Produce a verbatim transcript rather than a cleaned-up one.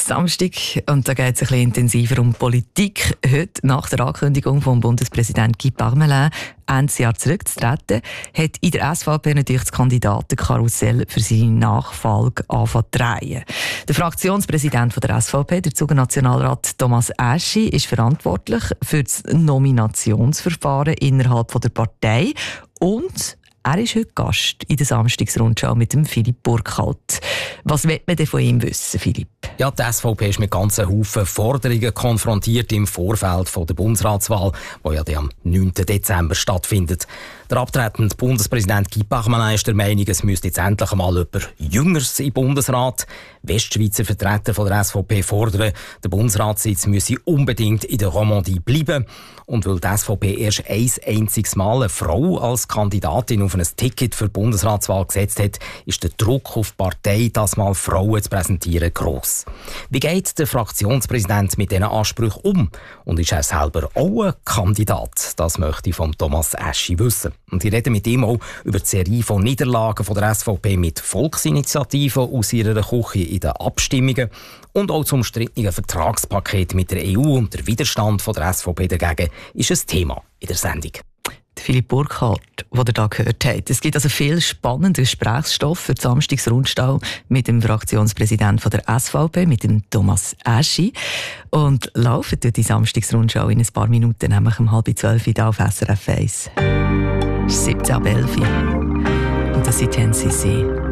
Samstag und da geht es ein bisschen intensiver um Politik. Heute, nach der Ankündigung vom Bundespräsident Guy Parmelin, Ende Jahr zurückzutreten, hat in der S V P natürlich das Kandidatenkarussell für seine Nachfolge angefangen zu drehen. Der Fraktionspräsident der S V P, der Zuger-Nationalrat Thomas Aeschi, ist verantwortlich für das Nominationsverfahren innerhalb der Partei und er ist heute Gast in der Samstagsrundschau mit dem Philipp Burkhalter. Was will man denn von ihm wissen, Philipp? Ja, die S V P ist mit ganzen Haufen Forderungen konfrontiert im Vorfeld von der Bundesratswahl, die ja am neunten Dezember stattfindet. Der abtretende Bundespräsident Guy Parmelin ist der Meinung, es müsste jetzt endlich einmal jemand Jüngeres im Bundesrat. Westschweizer Vertreter von der S V P fordern, der Bundesratssitz müsse unbedingt in der Romandie bleiben. Und weil die S V P erst ein einziges Mal eine Frau als Kandidatin auf ein Ticket für die Bundesratswahl gesetzt hat, ist der Druck auf die Partei, das mal Frauen zu präsentieren, gross. Wie geht der Fraktionspräsident mit diesen Ansprüchen um? Und ist er selber auch ein Kandidat? Das möchte ich von Thomas Aeschi wissen. Und ich rede mit ihm auch über die Serie von Niederlagen von der S V P mit Volksinitiativen aus ihrer Küche in den Abstimmungen und auch zum umstrittenen Vertragspaket mit der E U und der Widerstand von der S V P dagegen ist ein Thema in der Sendung. Philipp Burkhalter, den ihr hier gehört habt. Es gibt also viel spannenden Gesprächsstoff für die Samstagsrundschau mit dem Fraktionspräsidenten der S V P, mit dem Thomas Aeschi. Und laufen durch die Samstagsrundschau in ein paar Minuten, nämlich um halb zwölf Uhr auf S R F eins. Es ist siebzehn Uhr elf und das sind N C C.